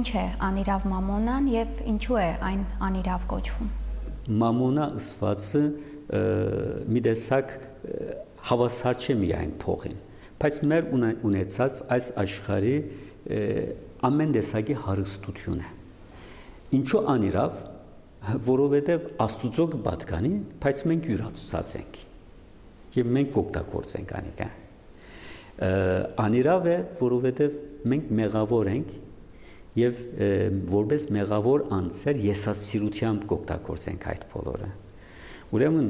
Ինչ է անիրավ մամոնան եւ ինչու է այն անիրավ կոչվում։ Մամոնա ըսվածը մի տեսակ հավասար չէ միայն փողին, բայց մեր ունեցած այս աշխարհի ամեն տեսակի հարստություն է։ Ինչու անիրավ, որովհետև Աստուծո կպատկանի, բայց մենք յուրացուցած ենք եւ մենք օգտագործենք անիկա։ Անիրավ է, որովհետև մենք մեղավոր ենք եւ որպես մեղավոր անձեր եսասիրությամբ կօգտագործենք այդ բոլորը։ Ուրեմն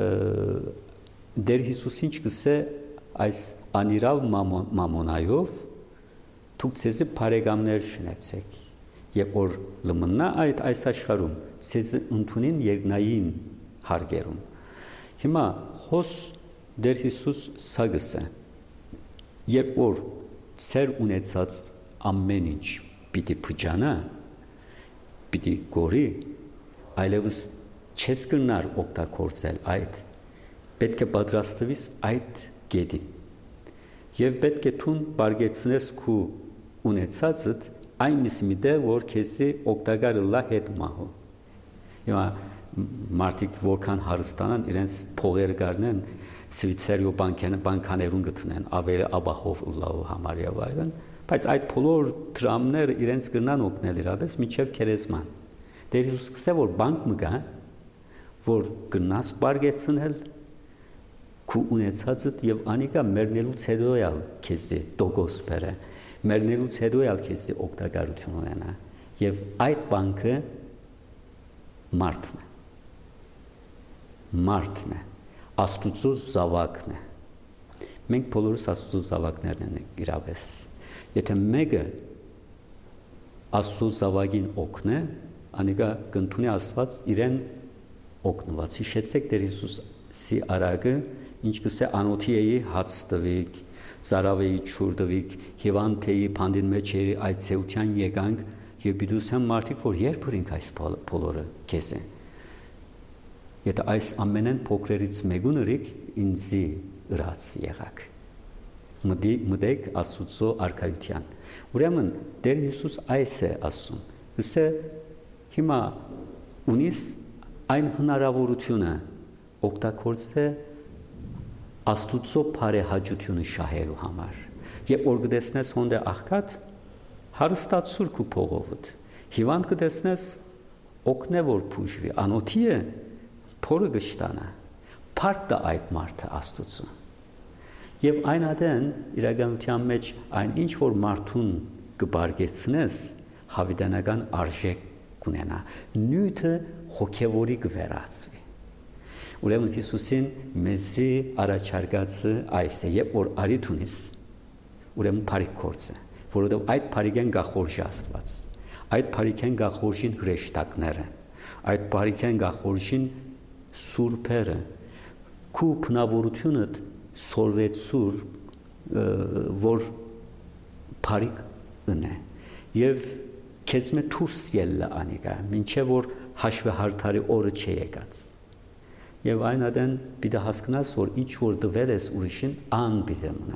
Դեր Հիսուսին գսե այս անիրավ մամոնայով դուք ցեզի բարեկամներ շնեցեք եւ որ լմնա այս աշխարհում ցեզի ընդունին երկնային հարգերում։ Հիմա հոս Դեր Հիսուս սա գսե երբ որ ցեր ունեցած ամեն ինչ պիտի փճանա, պիտի գորի, այլևս չես կրնար օգտագործել այդ, պետք է պատրաստվես այդ գետին եւ պետք է թուն բարգեցնես քու ունեցածդ այնպես միտեղ, որ քեզի օգտակար լա հետ մահու։ Հիմա մարդիկ որքան հարստանան իրենց փողերը գարնեն Սվիցերիո բանկաներուն գտնեն ավելի աբախով լավ համարյա վայրն, բայց այդ բոլոր դրամները իրենց կրնան օգնել իրապես միջև քերեսման։ Դեր Հիսուս սկսե որ բանկ մը գա, որ կնաս բարգեցնել քու ունեցածդ եւ անիկա մեռնելուց հետո ալ քեզի դոգոս բերե, մեռնելուց հետո ալ քեզի օգտակարություն ունենա եւ այդ բանկը մարդն է, Աստուծո զավակն է։ Մենք բոլորս Աստուծո զավակներն ենք իրապես։ Եթե մեկը Աստծո զավակին օգնե, անիկա կընդունի Աստված իրեն օգնված։ Հիշեցեք Տեր Հիսուսի արագը, ինչ կսե անոթիեի հաց տվիկ, ծարավեի չուր տվիկ, հիվանդեի փանդին մեջ երի այդ ցեության եկանք եւ բիդուսան մարդիկ որ երբ բրինք այս բոլորը քեզ են։ Եթե այս ամենեն փոքրերից մեկուն ըրիկ ինձի ըրած եղակ։ Մտեք Աստուծո արքայության։ Ուրեմն Տեր Հիսուս այս է ասում։ Ասե հիմա ունիս այն հնարավորությունը օգտագործե Աստուծո բարեհաճությունը շահելու համար։ Երբ որ գտեսնես հոնդե աղքատ, հարստացուր քու փողովդ։ Հիվանդ կտեսնես օգնե որ փուժվի, անոթի է փորը գշտանա, փառք տա այդ մարդը Աստուծո։ Եվ այն ադեն իրականության մեջ այն ինչ որ մարդուն կբարգեցնես, հավիտենական արժեք կունենա, նյութը հոգևորի կվերածվի։ Ուրեմն Հիսուսին մեզի առաջարկածը այս է, երբ որ արիթ ունիս, ուրեմն բարիք գործը, որովհետև այդ բարիքեն գախորժի Աստված, այդ բարիքեն գախորժին հրեշտակները, այդ բարիքեն գախորժին սուրբերը, քու բնավորությունդ սորվեցուր, որ բարիք ընե, և քեզ մե թուրս ելլա անիկա, մինչև որ հաշվեհարդարի օրը չէ եկած։ Եվ այն ադեն պիտի հասկնաս, որ ինչ որ դվել ես ուրիշին ան պիտի մնա։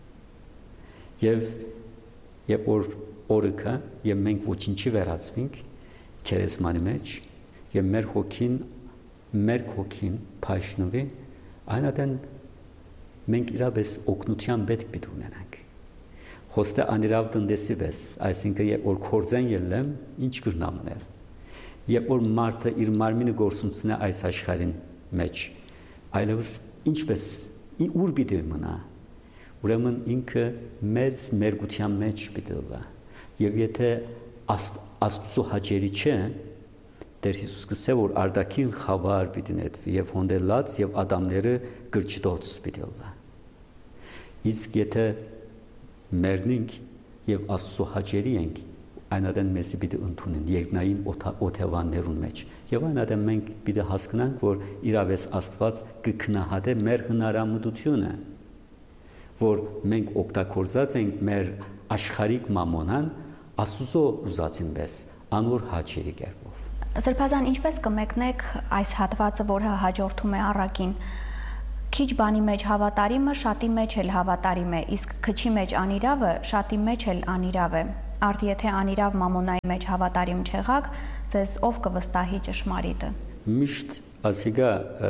Եվ որ օրը կա, և մենք ոչինչի վերածվինք քերեսմանի մեջ, և մեր հոգին փաշնվի, այն ադեն մենք իրապես օգնության պետք պիտի ունենանք։ Խոստե անիրավ տնտեսի պես, այսինքն երբ որ կորձեն ելեմ, ինչ կրնամներ։ Երբ որ մարդը իր մարմինը գործունցնե այս աշխարհին մեջ, այլևս ինչպես ուր պիտի մնա։ Ուրեմն ինքը մեծ մերգության մեջ պիտի լա։ Եվ եթե Աստծո հաճելի չէ, Տեր Հիսուս կսե որ արդակին խավար պիտի նետվի եւ հոնդելած եւ ադամները գրճտոց պիտի լա։ Իսկ եթե մեռնենք եւ Աստծո հաճելի ենք, այն ադեն մեզի պիտի ընդունեն երկնային օթևաններուն մեջ։ Եվ այն ադեն մենք պիտի հասկանանք, որ իրավես Աստված կքնահատե մեր հնարամտությունը, որ մենք օգտագործած ենք մեր աշխարհիկ մամոնան Աստծո ուզածին պես անոր հաճելի կերպով։ Սրբազան ինչպես կմեկնեք այս հատվածը, որը հաջորդում է առակին։ Քիչ բանի մեջ հավատարիմը շատի մեջ էլ հավատարիմ է, իսկ քչի մեջ անիրավը շատի մեջ էլ անիրավ է։ Արդ եթե անիրավ մամոնայի մեջ հավատարիմ չեղաք, ձեզ ով կվստահի ճշմարիտը։ Միշտ ասիգա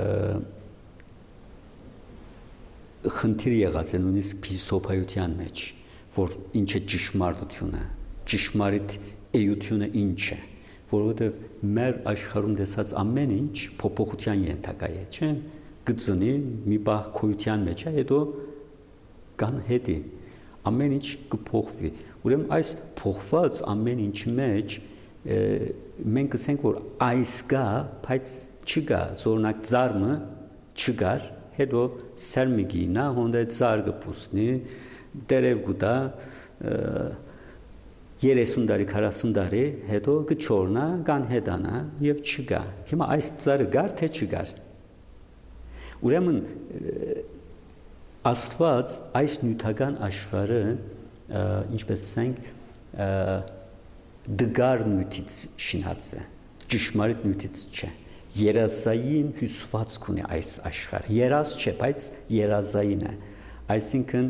խնդիր եղած է նույնիսկ փիլիսոփայության մեջ, որ ինչ է ճշմարտությունը, ճշմարիտ էությունը ինչ է, որովհետև մեր աշխարհում տեսած ամեն ինչ փոփոխության ենթակա է, չէ՞, գծնի մի բախ քույության մեջ է, հետո կան հետի, ամեն ինչ կփոխվի։ Ուրեմն այս փոխված ամեն ինչի մեջ մենք ասենք, որ այս կա, բայց չկա, օրինակ ծառը չկար, հետո սերմիկի նա հոնդե ծառը պուսնի, դերև գուտա 30 տարի, 40 տարի, հետո կչորնա, կան հետանա եւ չկա։ Հիմա այս ծառը գար թե չգար։ Ուրեմն Աստված այս նյութական աշխարհը, ինչպես ասենք, դգար նյութից շինած է, ճշմարիտ նյութից չէ։ Երազային հյուսվածք ունի այս աշխարհը։ Երազ չէ, բայց երազային է։ Այսինքն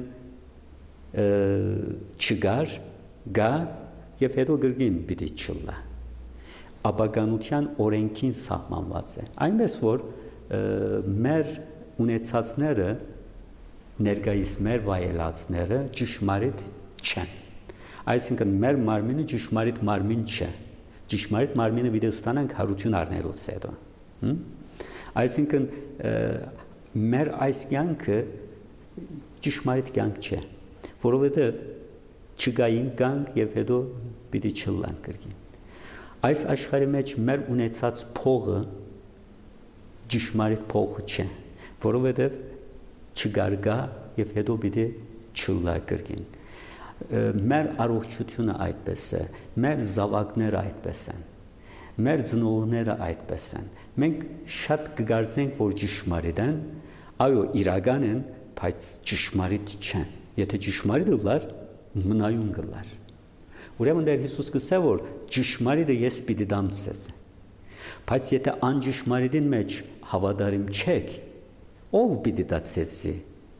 չգար, գա եւ հետո գրգին պիտի չլա։ Ապականության օրենքին սահմանված է։ Այնպես որ մեր ունեցածները ներկայիս մեր վայելածները ճշմարիտ չեն։ Այսինքն մեր մարմինը ճշմարիտ մարմին չէ։ Ճշմարիտ մարմինը պիտի ստանանք հարություն առնելուց հետո։ Այսինքն մեր այս կյանքը ճշմարիտ կյանք չէ, որովհետև չգային կյանք եւ հետո պիտի չլանք կրկին։ Այս աշխարհի մեջ մեր ունեցած փողը ճշմարիտ փող չէ, որովհետև չգարգա եւ հետո պիտի չլա կրկին։ Մեր առողջությունը այդպես է, մեր զավակները այդպես են, մեր ծնողները այդպես են։ Մենք շատ կգարձենք, որ ճշմարիտ են, այո, իրական են, բայց ճշմարիտ չեն։ Եթե ճշմարիտ լար, մնայուն գլար։ Ուրեմն Տեր Հիսուս կսե, որ ճշմարիտը ես պիտի դամ ցես։ Բայց եթե անճշմարիտին մեջ հավատարիմ չեք, ով պիտի դա ցեսի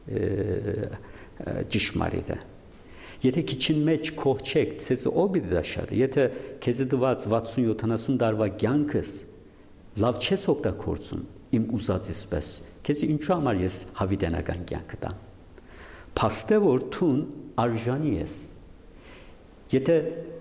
ճշմարիտը։ Եթե քիչին մեջ քող չեք, ցես ով պիտի դա շատ։ Եթե քեզ դված 60-70 տարվա կյանքս լավ չես օգտագործում իմ ուզածից պես, քեզ ինչու համար ես հավիտենական կյանք տամ։ Փաստը որ թուն արժանի ես։ Եթե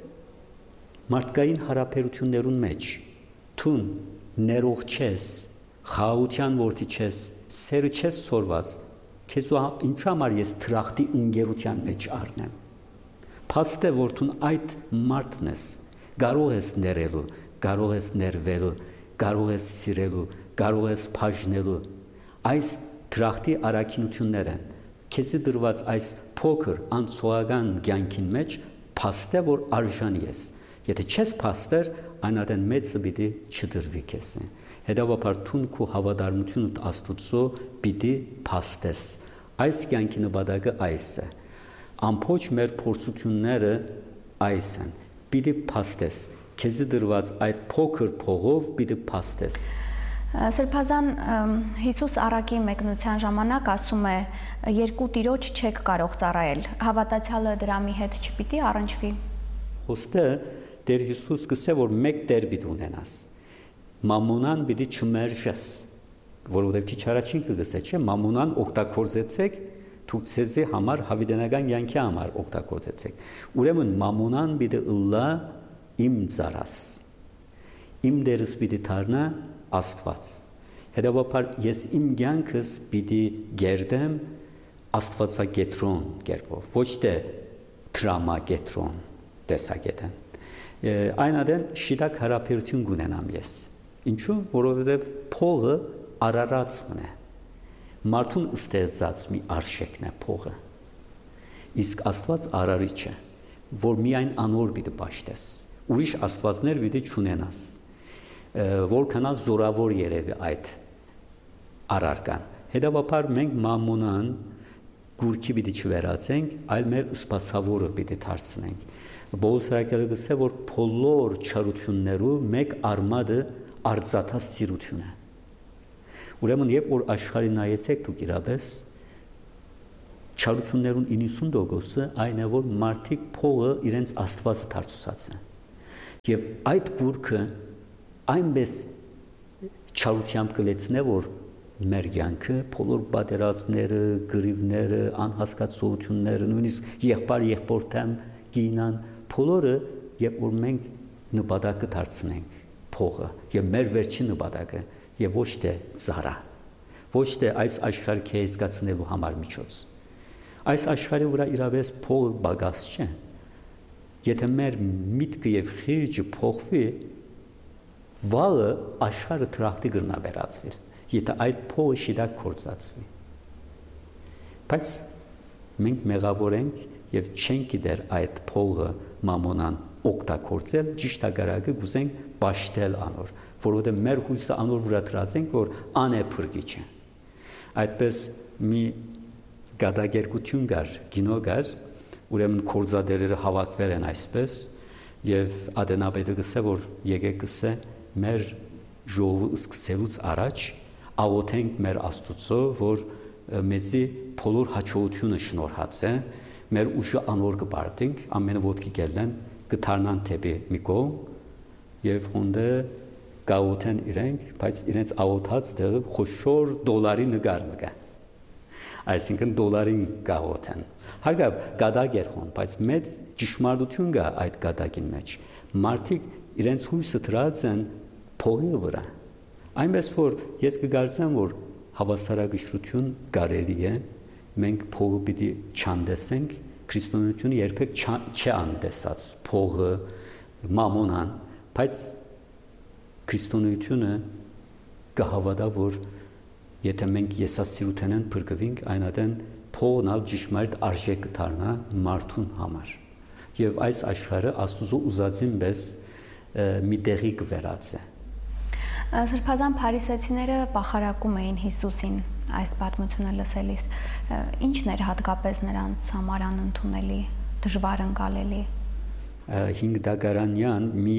մարդկային հարաբերություններուն մեջ թուն ներող չես, խաղաղության որդի չես, սերը չես սորված, քեզ ինչու համար ես թրախտի ընկերության մեջ առնեմ։ Փաստ է որ թուն այդ մարդն ես, կարող ես ներելու, կարող ես ներվելու, կարող ես սիրելու, կարող ես բաժնելու։ Այս թրախտի առաքինություններ են։ Քեզ դրված այս փոքր անցողական կյանքին մեջ փաստ է որ արժանի ես։ Եթե չես փաստեր, այնադեն մեծը պիտի չդրվի քեզ։ Հետևաբար թուն քո հավատարմությունդ Աստուծո պիտի փաստես։ Այս կյանքի նպատակը այս է։ Ամբողջ մեր փորձությունները այս են։ Պիտի փաստես։ Քեզ դրված այդ փոքր փողով պիտի փաստես։ Սրբազան Հիսուս առակի մեկնության ժամանակ ասում է երկու տիրոջ չեք կարող ծառայել։ Հավատացյալը դրամի հետ չպիտի առնչվի։ Ոստը Տեր Հիսուս կսե որ մեկ Տեր պիտի ունենաս։ Մամոնան պիտի չմերժես, որովհետև քիչ առաջին կգսե, չէ՞, մամոնան օգտագործեցեք, դուք ցեզի համար հավիտենական կյանքի համար օգտագործեցեք։ Ուրեմն մամոնան պիտի ըլլա իմ ծառաս։ Իմ դերս պիտի դառնա Աստված։ Հետևաբար ես իմ կյանքս պիտի գերդեմ աստվածագետրոն կերպով, ոչ թե դրամագետրոն տեսակետեն։ Այնադեն շիտակ հարաբերություն կունենամ ես։ Ինչու՞, որովհետև փողը արարածն է։ Մարդուն ստեղծած մի արժեքն է փողը։ Իսկ Աստված արարիչ է, որ միայն անոր պիտի պաշտես։ Ուրիշ աստվածներ պիտի չունենաս։ Որքանա զորավոր երևի այդ արարքան։ Հետևաբար մենք մամոնան գուրքի պիտի չվերածենք, այլ մեր սպասավորը պիտի դարձնենք։ Բողոսարակելը գսե որ բոլոր չարություններու մեկ արմատը արծաթած սիրություն է։ Ուրեմն երբ որ աշխարհի նայեցեք դուք իրապես Չարություններուն 90%-ը այն է, որ մարդիկ փողը իրենց Աստվածը դարձուցած են։ Եվ այդ բուրգը այնպես չարությամբ կլեցնե, որ մեր կյանքը, բոլոր պատերազմները, գրիվները, անհասկացությունները, նույնիսկ եղբայր-եղբորտեմ գինան, բոլորը, երբ որ մենք նպատակը դարձնենք փողը, եւ մեր վերջին նպատակը, եւ ոչ թե ծառա, ոչ թե այս աշխարհը կհեզկացնելու համար միջոց։ Այս աշխարհի վրա իրավես փողը բագաս չէ։ Եթե մեր միտքը եւ խիղճը փոխվի, վաղը աշխարհը տրախտի կգնա վերածվի, եթե այդ փողը շիրակ կործածվի։ Բայց մենք մեղավոր ենք եւ չենք գիտեր այդ փողը մամոնան օգտագործել, ճիշտ ագարակը գուզենք պաշտել անոր, որովհետեւ մեր հույսը անոր վրա դրած ենք, որ անեփրկիչ է։ Այդպես մի գադագերգություն կար, կինո կար, ուրեմն կորզադերերը հավաքվել են այսպես, եւ Ադենապետը գսե, որ եկեք գսե մեր ժողովը սկսելուց առաջ աղոթենք մեր Աստծո, որ մեզի բոլոր հաջողությունը շնորհած է, մեր ուժը անոր կբարդենք, ամենը ոտքի գելեն, կթարնան թեպի մի կողմ եւ հոնդը գաղութեն իրենք, բայց իրենց աղոթած դերը խոշոր դոլարի նկար մգա։ Այսինքն դոլարին գաղութեն։ Հարգավ գադակ էր հոն, բայց մեծ ճշմարտություն կա այդ գադակին մեջ։ Մարդիկ իրենց հույսը դրած են փողի վրա։ Այնպես որ ես կգործեմ, որ հավասարակշռություն կարելի է, մենք փողը պիտի չանդեսենք, քրիստոնեությունը երբեք չի անդեսած փողը, մամոնան, բայց քրիստոնեությունը կհավատա, որ եթե մենք եսասիրութենեն փրկվենք, այնադեն փողն ալ ճշմարիտ արժեք կդառնա մարդուն համար։ Եվ այս աշխարհը Աստուծո ուզածին պես մի տեղի կվերածի։ Սրբազան փարիսեցիները պախարակում էին Հիսուսին այս պատմությունը լսելիս։ Ինչն էր հատկապես նրանց համար անընդունելի, դժվար ընկալելի։ 5 դագարանյան մի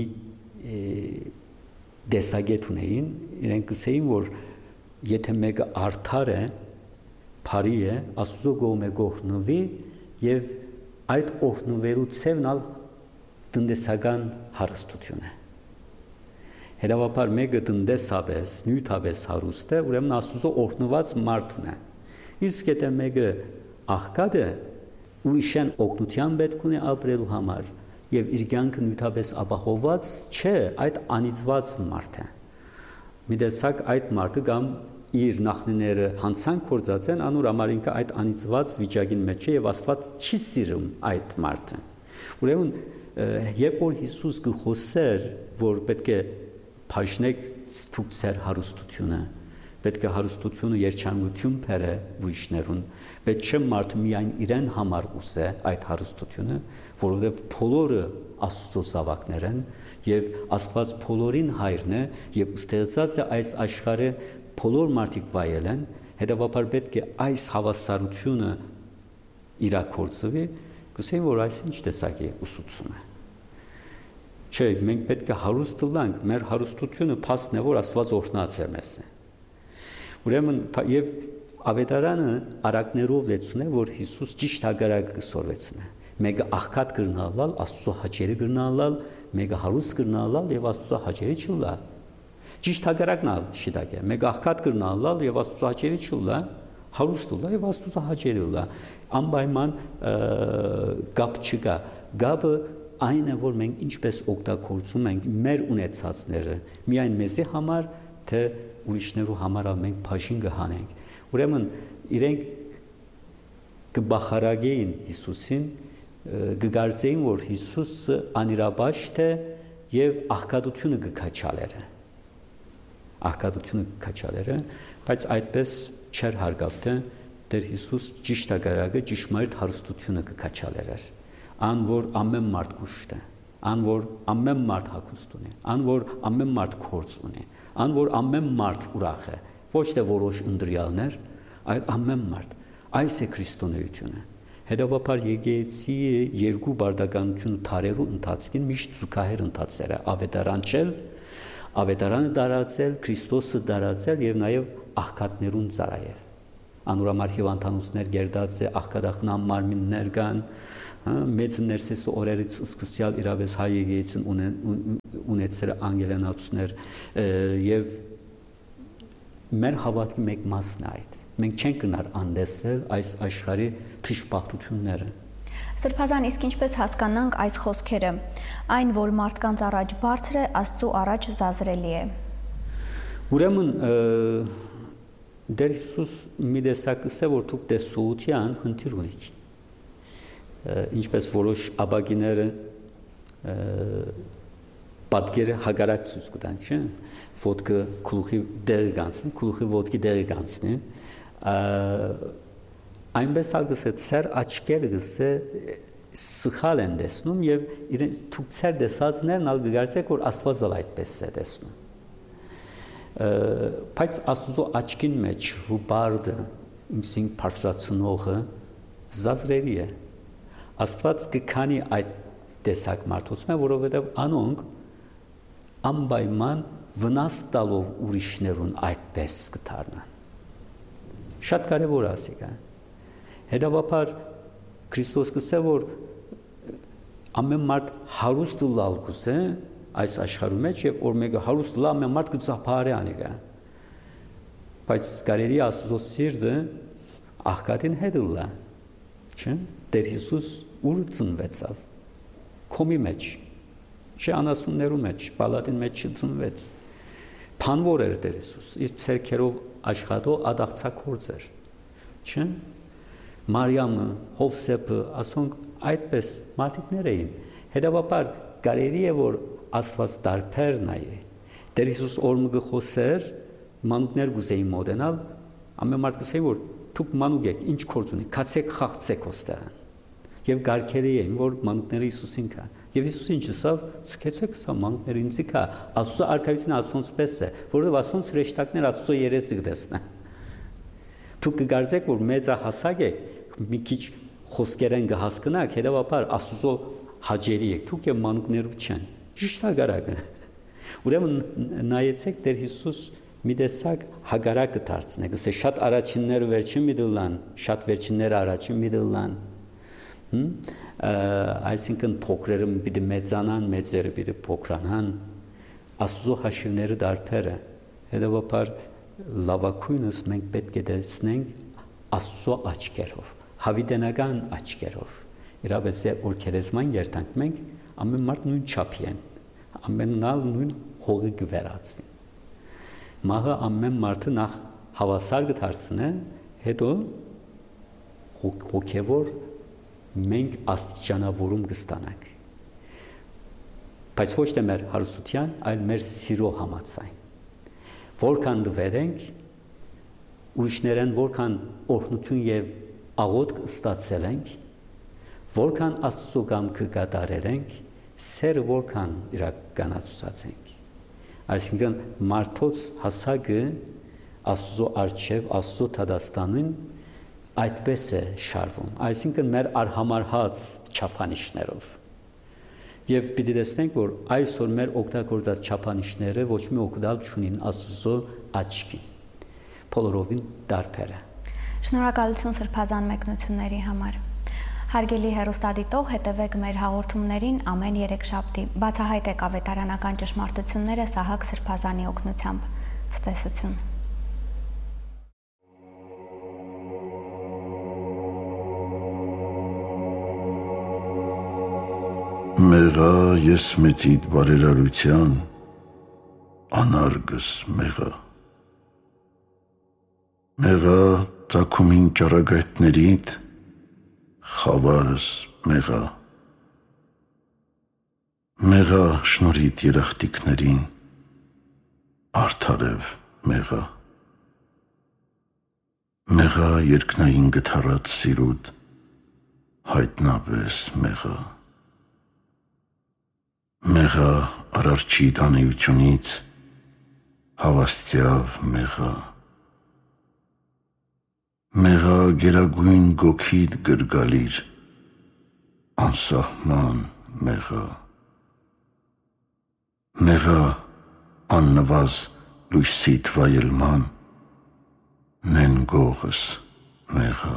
դեսագետ ունեին, իրենք կսեին, որ եթե մեկը արդար է, բարի է, Աստծո կողմը գողնվի եւ այդ օրհնվելու ցևն ալ տնտեսական հարստություն է։ Հետևաբար մեկը տնտեսապես, նյութապես հարուստ է, ուրեմն Աստծո օրհնված մարդն է։ Իսկ եթե մեկը աղքատ է, ուրիշն օգնության պետք ունի ապրելու համար եւ իր կյանքը նյութապես ապահովված չէ, այդ անիծված մարդ է։ Մի տեսակ այդ մարդը կամ իր նախնիները հանցանք կործած են, անոր համար ինքը այդ անիծված վիճակին մեջ է եւ Աստված չի սիրում այդ մարդը։ Ուրեմն երբ որ Հիսուս գխոսեր, որ պետք է բաժնեք ցուցեր հարստությունը, պետք է հարստությունը երջանկություն բերե ուրիշներուն, պետք չէ մարդը միայն իրեն համար ուզե այդ հարստությունը, որովհետև բոլորը Աստծո զավակներ են եւ Աստված բոլորին հայրն է եւ ստեղծած է այս աշխարհը բոլոր մարդիկ վայել են, հետեւաբար պետք է այս հավասարությունը իրակորձվի, կսեին, որ այս ինչ տեսակի ուսուցում է։ Չէ, մենք պետք է հարուստ լինենք, մեր հարստությունը փաստն է, որ Աստված օրհնած է մեզ։ Ուրեմն եւ ավետարանը արակներով լեցուն է, որ Հիսուս ճիշտ հագարակ կսորվեցնե։ Մեկը աղքատ կրնալալ, Աստծո հաճելի կրնալալ, մեկը հարուստ կրնալալ եւ Աստծո հաճելի չլալ։ Ճիշտ հագարակն ալ շիտակ է։ Մեկը աղքատ կրնալալ եւ Աստծո հաճելի չլա, հարուստ լա եւ Աստծո հաճելի լա։ Անպայման գապ չկա։ Գապը այն է, որ մենք ինչպես օգտագործում ենք մեր ունեցածները, միայն մեզի համար, թե ուրիշներու համար մենք բաժին կհանենք։ Ուրեմն իրենք կբախարագեին Հիսուսին, կգարձեին, որ Հիսուսը անիրաբաշտ է եւ աղքատությունը կքաչալեր է։ Աղքատությունը կքաչալեր է, բայց այդպես չէր հարգավթե Տեր Հիսուս ճիշտ ագարակը ճշմարիտ հարստությունը կքաչալեր էր։ Ան որ ամեն մարդ կուշտ է, ան որ ամեն մարդ հագուստ ունի, ան որ ամեն մարդ կորց ունի, ան որ ամեն մարդ ուրախ է, ոչ թե որոշ ընտրյալներ, այլ ամեն մարդ։ Այս է քրիստոնեությունը։ Հետևաբար եկեղեցի երկու բարդականություն թարերու ընթացքին միշտ զուգահեռ ընթացել է, ավետարանչել, ավետարանը դարացել, Քրիստոսը դարացել եւ նաեւ աղքատներուն ծառայել։ անուրամար հիվանդանոցներ գերդած է, աղքատախնամ մարմիններ կան, մեծ ներսեսը օրերից սկսյալ իրավես հայ եկեցին ունեցել անգելանացուներ եւ մեր հավատքի մեկ մասն է այդ։ Մենք չենք գնար անդեսել այս աշխարհի թշպախտությունները։ Սրբազան, իսկ ինչպես հասկանանք այս խոսքերը, այն, որ մարդկանց առաջ բարձր է, Աստծո առաջ զազրելի է։ Ուրեմն Դեր Հիսուս մի տեսակ ասե որ դուք տեսողության խնդիր ունեք։ Ինչպես որոշ աբագիները պատկերը հագարակ ցույց կտան, չէ՞։ Ոտքը գլուխի դերը գանցնի, գլուխի ոտքի դերը գանցնի։ Այնպես ալգսե ծեր աչքերը գսե սխալ են տեսնում եւ իրեն դուք ծեր տեսածներն ալ գարցեք որ Աստված ալ այդպես է տեսնում։ Բայց Աստծո աչքին մեջ հուբարդը ինքսին բարձրացնողը զազրելի է։ Աստված կքանի այդ տեսակ մարդուցմը, որովհետև անոնք անպայման վնաս տալով ուրիշներուն այդպես կդառնան։ Շատ կարևոր է ասիկա։ Հետևաբար Քրիստոս կսե որ ամեն մարդ հարուստ լալ կուզե այս աշխարհում մեջ եւ որ մեկը հարուստ լա ամեն մարդ կծափարի անիկա։ Բայց կարելի Աստծո սիրտը աղքատին հետ լա։ Չէ՞։ Տեր Հիսուս ուր ծնվեցավ։ Քոմի մեջ։ Չէ անասուններու մեջ, պալատին մեջ չծնվեց։ Փանվոր էր Տեր Հիսուս, իր ցերքերով աշխատող ադաղցակորձ էր։ Չէ՞։ Մարիամը, Հովսեփը, ասոնք այդպես մարդիկներ էին։ Հետևաբար կարելի է որ Աստված դարբերն է։ Տեր Հիսուս օրը գխոսեր, մանուկներ գուզեին մոդենալ, ամեն մարդ կսեի որ դուք մանուկ եք, ինչ գործ ունի, քացեք խաղցեք ոստեղ։ Եվ գարկերի էին որ մանուկները Հիսուսին կա։ Եվ Հիսուսին չսավ, ցկեցեք սա մանուկները ինձի կա։ Աստծո արքայությունը Աստծոց պես է, որովհետև Աստծոց հրեշտակներ Աստծո երեսը կտեսնեն։ Դուք կգարձեք որ մեծահասակ եք, մի քիչ խոսքերեն կհասկանաք, հետևաբար Աստծո հաջելի եք, դուք եւ մանուկներու չեն։ Ճիշտ հագարակը։ Ուրեմն նայեցեք Տեր Հիսուս մի տեսակ հագարակը դարձնեք, ասե շատ առաջինները վերջին մի դլան, շատ վերջինները առաջին մի դլան։ Այսինքն փոքրերը պիտի մեծանան, մեծերը պիտի փոքրանան, Աստծո հաշիվները դարբեր է։ Հետևաբար լավակույնս մենք պետք է տեսնենք Աստծո աչքերով, հավիտենական աչքերով։ Իրապես որ քերեզման երթանք մենք ամեն մարդ նույն չափի են, ամենալ նույն հողի կվերածվի։ Մահը ամեն մարդը նախ հավասար կդարձնե, հետո հոգևոր մենք աստիճանավորում կստանանք։ Բայց ոչ թե մեր հարստության, այլ մեր սիրո համաձայն։ Որքան դվերենք, ուրիշներեն որքան օրհնություն եւ աղոթք ստացել ենք, որքան Աստծո կամքը կատարենք, սերը որքան իրականացուցած ենք։ Այսինքն մարդոց հասակը Աստծո արչև, Աստծո թադաստանին այդպես է շարվում, այսինքն մեր արհամարհած չափանիշներով։ Եվ պիտի տեսնենք, որ այսօր մեր օգտագործած չափանիշները ոչ մի օգտալ չունին Աստծո աչքին, բոլորովին դարբեր է։ Շնորհակալություն սրբազան մեկնությունների համար։ Հարգելի հեռուստադիտող, հետևեք մեր հաղորդումներին ամեն երեքշաբթի։ Բացահայտեք ավետարանական ճշմարտությունները Սահակ Սրբազանի օգնությամբ։ Ցտեսություն։ Մեղա ես մեծիդ բարերարության, անարգս մեղա։ Մեղա ծագումին ճառագայթներիդ, խավարս մեղա։ Մեղա շնորհիդ երախտիկներին, արդարև մեղա։ Մեղա երկնային գթառած սիրուդ, հայտնապես մեղա։ Մեղա արարչի տանեությունից, հավաստյավ մեղա։ Մեղա գերագույն գոքիդ գրգալիր, անսահման մեղա։ Մեղա աննվազ լույսիդ վայելման, նեն գողս մեղա։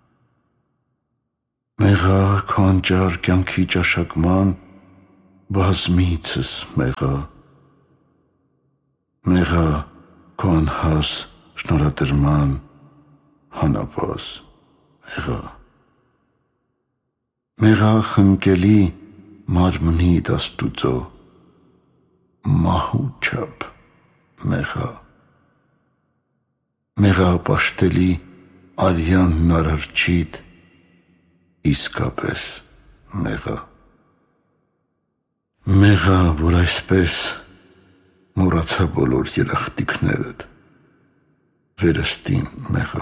Մեղա քո անճար կյանքի ճաշակման բազմիցս մեղա։ Մեղա քո անհաս շնորհադրման հանապազ մեղա։ Մեղա խնկելի մարմնիդ Աստուծո մահու չափ մեղա։ Մեղա պաշտելի արյանն արարչիդ իսկապես մեղա։ Մեղա, որ այսպես մոռացա բոլոր երախտիկներդ, վերստին մեղա։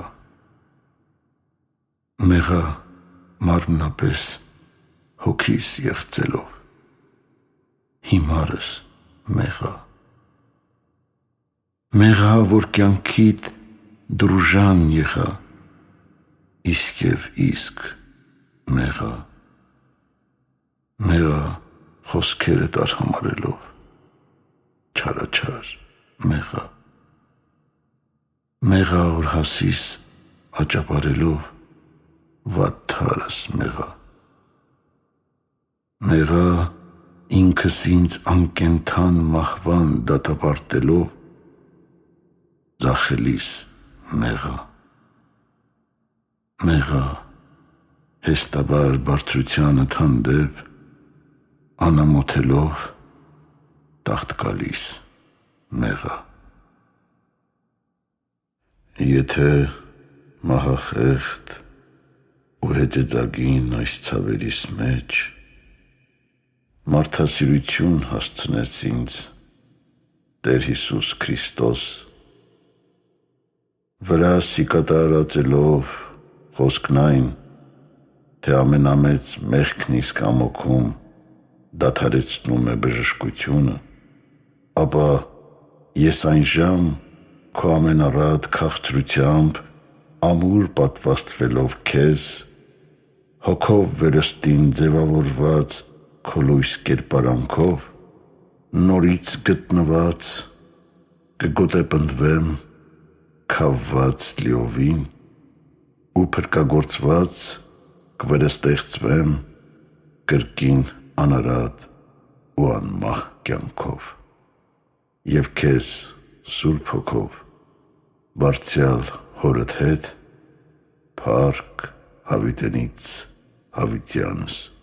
Մեղա մարմնապես հոգիս եղծելով, հիմարս մեղա։ Մեղա, որ կյանքիդ դրուժան եղա, իսկ և իսկ մեղա։ Մեղա խոսքերդ արհամարելով, չարաչար մեղա։ Մեղա, որ հասիս աճապարելով, վատթարս մեղա։ Մեղա, ինքս ինձ անկենթան մահվան դատապարտելով, ձախելիս մեղա։ Մեղա, հեստաբար բարձրությանդ հանդեպ անամոթելով, տաղտկալիս մեղա։ Եթե մահախեղդ ու հետեծագին այս ցավերիս մեջ մարդասիրություն հասցնեց ինձ Տեր Հիսուս Քրիստոս, վրաս կատարածելով խոսքն այն, թե ամենամեծ մեղքն իսկ ամոքում դադարեցնում է բժշկությունը, ապա ես այնժամ քո ամենառատ քաղցրությամբ ամուր պատվաստվելով քեզ, հոգով վերստին ձևավորված քո լույս կերպարանքով, նորից գտնված կգոտեպնդվեմ քավված լիովին ու փրկագործված կվերստեղծվեմ կրկին անարատ ու անմահ կյանքով և քեզ Սուրբ Հոգով բարձյալ հորդ հետ փառք հավիտենից հավիտյանս